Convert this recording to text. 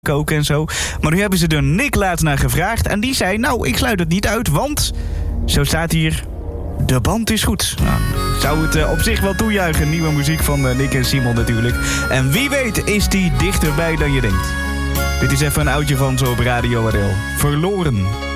koken en zo. Maar nu hebben ze er Nick laatst naar gevraagd. En die zei, nou, ik sluit het niet uit, want... Zo staat hier... De band is goed. Nou, zou het op zich wel toejuichen. Nieuwe muziek van Nick en Simon natuurlijk. En wie weet is die dichterbij dan je denkt. Dit is even een oudje van zo op Radio Adel. Verloren.